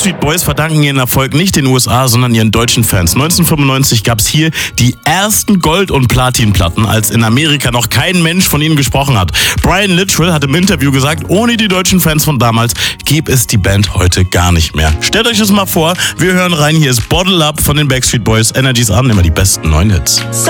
Backstreet Boys verdanken ihren Erfolg nicht den USA, sondern ihren deutschen Fans. 1995 gab es hier die ersten Gold- und Platinplatten, als in Amerika noch kein Mensch von ihnen gesprochen hat. Brian Littrell hat im Interview gesagt, ohne die deutschen Fans von damals gäbe es die Band heute gar nicht mehr. Stellt euch das mal vor, wir hören rein, hier ist Bottle Up von den Backstreet Boys. Energies an, immer die besten neuen Hits.